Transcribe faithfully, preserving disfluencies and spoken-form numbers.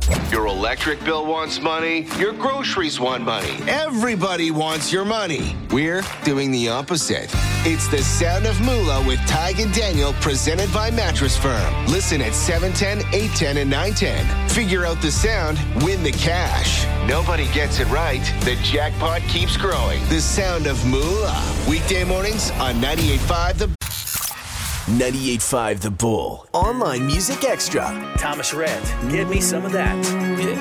Your electric bill wants money. Your groceries want money. Everybody wants your money. We're doing the opposite. It's the Sound of Moolah with Tig and Daniel, presented by Mattress Firm. Listen at seven ten, eight ten, and nine ten. Figure out the sound, win the cash. Nobody gets it right. The jackpot keeps growing. The Sound of Moolah. Weekday mornings on ninety-eight point five The ninety-eight point five The Bull. Online Music Extra. Thomas Rhett, give me some of that.